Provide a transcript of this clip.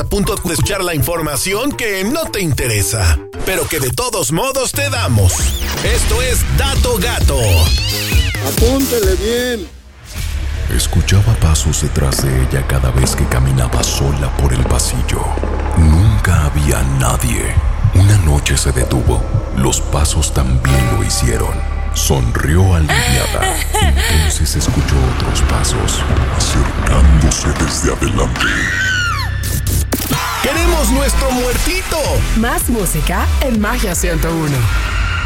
a punto de escuchar la información que no te interesa, pero que de todos modos te damos. Esto es Dato Gato. Apúntele bien. Escuchaba pasos detrás de ella cada vez que caminaba sola por el pasillo. Nunca había nadie. Una noche se detuvo. Los pasos también lo hicieron. Sonrió aliviada. Entonces escuchó otros pasos, acercándose desde adelante. ¡Queremos nuestro muertito! Más música en Magia 101.